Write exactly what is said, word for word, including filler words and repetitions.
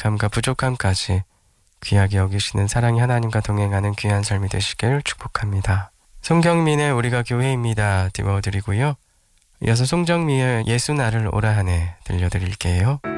연약함과 부족함까지 귀하게 여기시는 사랑의 하나님과 동행하는 귀한 삶이 되시길 축복합니다. 송경민의 우리가 교회입니다 띄워드리고요. 이어서 송정미의 예수 나를 오라 하네 들려드릴게요.